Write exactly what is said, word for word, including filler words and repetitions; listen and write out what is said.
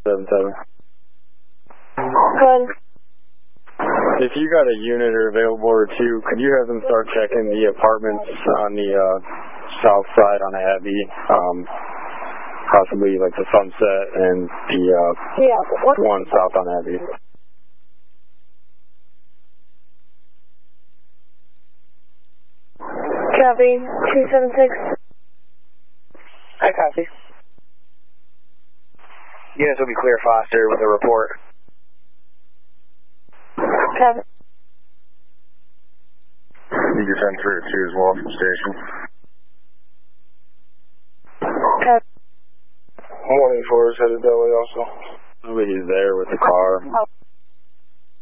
seven seven. Good. If you got a unit or available or two, could you have them start checking the apartments on the uh, south side on Abbey, um, possibly like the Sunset and the uh, yeah, what? one south on Abbey? Copy, two seven six. I copy. Units will be clear Foster with a report. Copy. You can send three or two as well from station. Copy. one eighty-four is headed that way also. Nobody's there with the car. Oh.